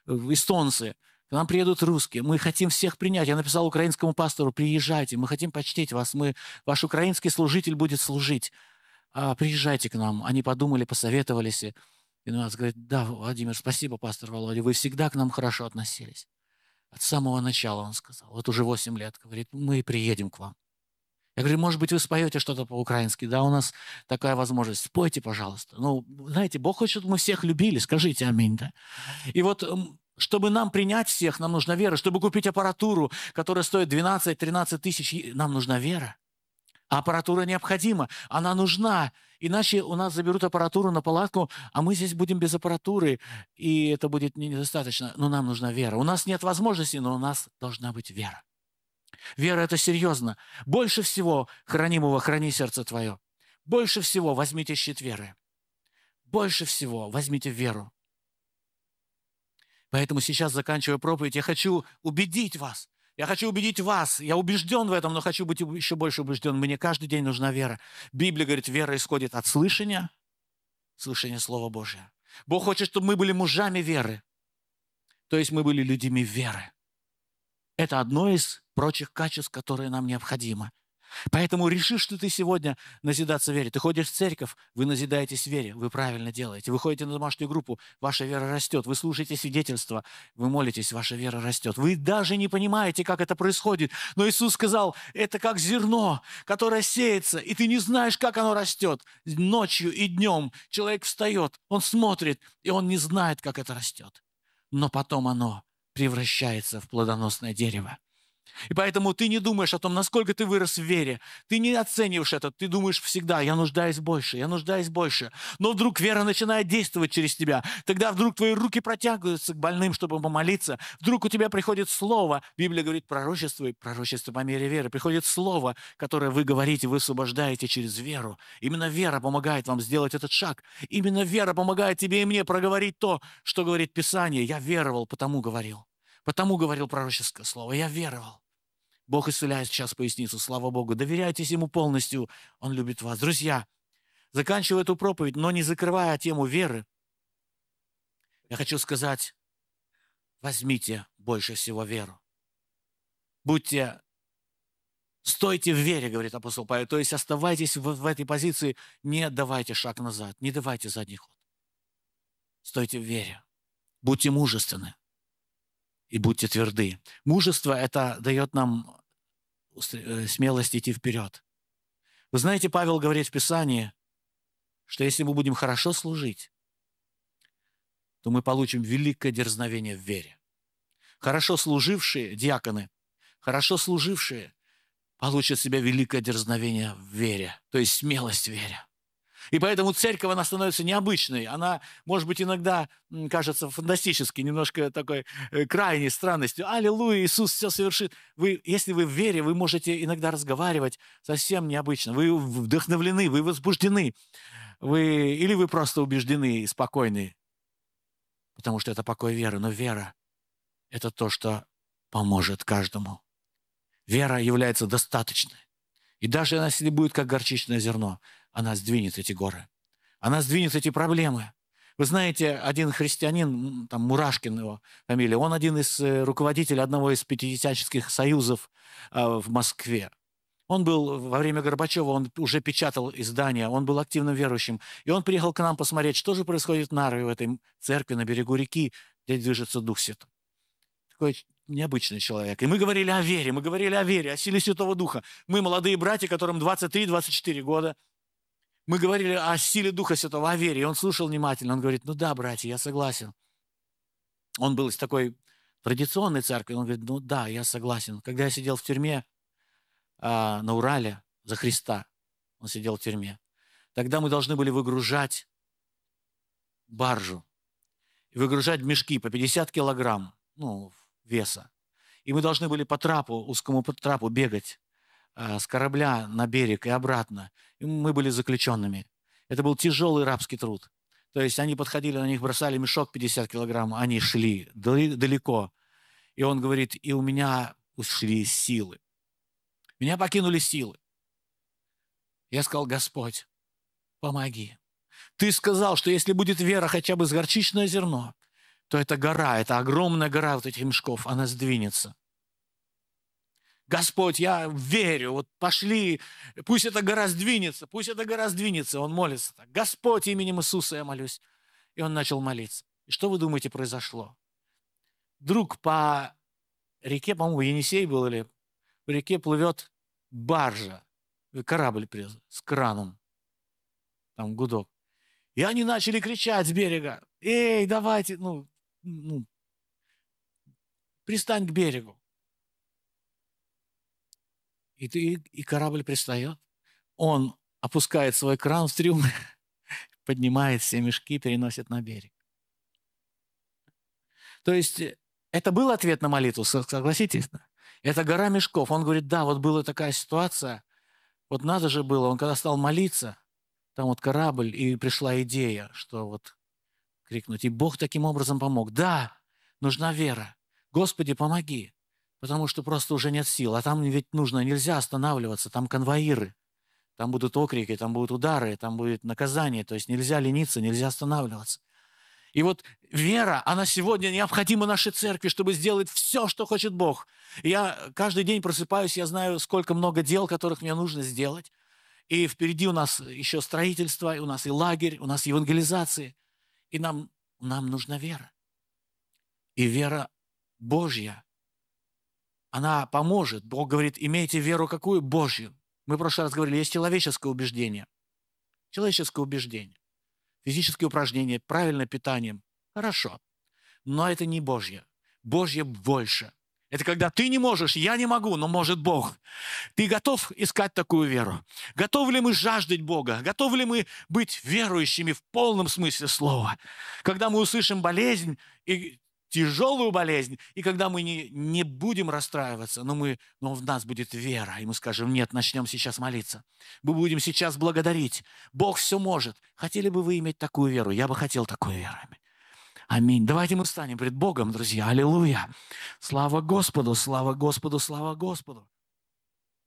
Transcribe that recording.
эстонцы, к нам приедут русские. Мы хотим всех принять. Я написал украинскому пастору: приезжайте, мы хотим почтить вас. Ваш украинский служитель будет служить. Приезжайте к нам. Они подумали, посоветовались. И нас говорит: да, Владимир, спасибо, пастор Володя, вы всегда к нам хорошо относились. От самого начала, он сказал. Вот уже 8 лет. Говорит: мы приедем к вам. Я говорю: может быть, вы споете что-то по-украински? Да, у нас такая возможность. Спойте, пожалуйста. Ну, знаете, Бог хочет, чтобы мы всех любили. Скажите аминь, да? И вот, чтобы нам принять всех, нам нужна вера. Чтобы купить аппаратуру, которая стоит 12-13 тысяч, нам нужна вера. А аппаратура необходима, она нужна. Иначе у нас заберут аппаратуру на палатку, а мы здесь будем без аппаратуры, и это будет недостаточно. Но нам нужна вера. У нас нет возможности, но у нас должна быть вера. Вера – это серьезно. Больше всего хранимого храни сердце твое. Больше всего возьмите щит веры. Больше всего возьмите веру. Поэтому сейчас, заканчивая проповедь, я хочу убедить вас. Я хочу убедить вас. Я убежден в этом, но хочу быть еще больше убежден. Мне каждый день нужна вера. Библия говорит, вера исходит от слышания Слова Божия. Бог хочет, чтобы мы были мужами веры. То есть мы были людьми веры. Это одно из прочих качеств, которые нам необходимо. Поэтому решишь, что ты сегодня назидаться вере. Ты ходишь в церковь, вы назидаетесь вере, вы правильно делаете. Вы ходите на домашнюю группу, ваша вера растет. Вы слушаете свидетельства, вы молитесь, ваша вера растет. Вы даже не понимаете, как это происходит. Но Иисус сказал, это как зерно, которое сеется, и ты не знаешь, как оно растет. Ночью и днем человек встает, он смотрит, и он не знает, как это растет. Но потом оно превращается в плодоносное дерево. И поэтому ты не думаешь о том, насколько ты вырос в вере. Ты не оцениваешь это. Ты думаешь всегда, я нуждаюсь больше, я нуждаюсь больше. Но вдруг вера начинает действовать через тебя. Тогда вдруг твои руки протягиваются к больным, чтобы помолиться. Вдруг у тебя приходит слово. Библия говорит, пророчествуй, пророчество по мере веры. Приходит слово, которое вы говорите, вы освобождаете через веру. Именно вера помогает вам сделать этот шаг. Именно вера помогает тебе и мне проговорить то, что говорит Писание. Я веровал, потому говорил. Потому говорил пророческое слово. Я веровал. Бог исцеляет сейчас поясницу, слава Богу. Доверяйтесь Ему полностью, Он любит вас. Друзья, заканчивая эту проповедь, но не закрывая тему веры, я хочу сказать, возьмите больше всего веру. Стойте в вере, говорит апостол Павел, то есть оставайтесь в этой позиции, не давайте шаг назад, не давайте задний ход. Стойте в вере, будьте мужественны и будьте тверды. Мужество – это дает нам смелость идти вперед. Вы знаете, Павел говорит в Писании, что если мы будем хорошо служить, то мы получим великое дерзновение в вере. Хорошо служившие диаконы, хорошо служившие получат в себя великое дерзновение в вере, то есть смелость в вере. И поэтому церковь, она становится необычной. Она, может быть, иногда кажется фантастической, немножко такой крайней странностью. Аллилуйя, Иисус все совершит. Если вы в вере, вы можете иногда разговаривать совсем необычно. Вы вдохновлены, вы возбуждены. Или вы просто убеждены и спокойны, потому что это покой веры. Но вера – это то, что поможет каждому. Вера является достаточной. И даже если будет как горчичное зерно, она сдвинет эти горы. Она сдвинет эти проблемы. Вы знаете, один христианин, там Мурашкин его фамилия, он один из руководителей одного из пятидесятнических союзов в Москве. Он был во время Горбачева, он уже печатал издания, он был активным верующим. И он приехал к нам посмотреть, что же происходит в Нарве, в этой церкви на берегу реки, где движется Дух Святой. Такой необычный человек. И мы говорили о вере, о силе Святого Духа. Мы молодые братья, которым 23-24 года. Мы говорили о силе Духа Святого, о вере. И он слушал внимательно. Он говорит, ну да, братья, я согласен. Он был из такой традиционной церкви. Он говорит, ну да, я согласен. Когда я сидел в тюрьме на Урале за Христа, он сидел в тюрьме, тогда мы должны были выгружать баржу. И выгружать мешки по 50 килограмм, веса. И мы должны были по трапу, узкому трапу бегать с корабля на берег и обратно. И мы были заключенными. Это был тяжелый рабский труд. То есть они подходили, на них бросали мешок 50 килограмм, они шли далеко. И он говорит, и у меня ушли силы. Меня покинули силы. Я сказал, Господь, помоги. Ты сказал, что если будет вера хотя бы с горчичное зерно, то эта гора, эта огромная гора вот этих мешков, она сдвинется. Господь, я верю, вот пошли, пусть эта гора сдвинется, пусть эта гора сдвинется. Он молится так. Господь, именем Иисуса я молюсь. И он начал молиться. И что вы думаете произошло? Вдруг по реке, по-моему, Енисей был, или по реке плывет баржа, корабль с краном, там гудок. И они начали кричать с берега: эй, давайте, пристань к берегу. И корабль пристает. Он опускает свой кран в трюм, поднимает все мешки, переносит на берег. То есть это был ответ на молитву, согласитесь? Это гора мешков. Он говорит, да, вот была такая ситуация, вот надо же было, он когда стал молиться, там вот корабль, и пришла идея, что вот крикнуть. И Бог таким образом помог. Да, нужна вера. Господи, помоги. Потому что просто уже нет сил. А там ведь нельзя останавливаться. Там конвоиры. Там будут окрики, там будут удары, там будет наказание. То есть нельзя лениться, нельзя останавливаться. И вот вера, она сегодня необходима нашей церкви, чтобы сделать все, что хочет Бог. И я каждый день просыпаюсь, я знаю, сколько много дел, которых мне нужно сделать. И впереди у нас еще строительство, и у нас и лагерь, у нас евангелизации. И нам нужна вера. И вера Божья, она поможет. Бог говорит, имейте веру какую? Божью. Мы в прошлый раз говорили, есть человеческое убеждение. Человеческое убеждение. Физические упражнения, правильное питание. Хорошо. Но это не Божье. Божье больше. Это когда ты не можешь, я не могу, но может Бог. Ты готов искать такую веру? Готовы ли мы жаждать Бога? Готовы ли мы быть верующими в полном смысле слова? Когда мы услышим болезнь, и тяжелую болезнь, и когда мы не будем расстраиваться, но в нас будет вера, и мы скажем, нет, начнем сейчас молиться. Мы будем сейчас благодарить. Бог все может. Хотели бы вы иметь такую веру? Я бы хотел такую веру иметь. Аминь. Давайте мы встанем пред Богом, друзья. Аллилуйя. Слава Господу, слава Господу, слава Господу.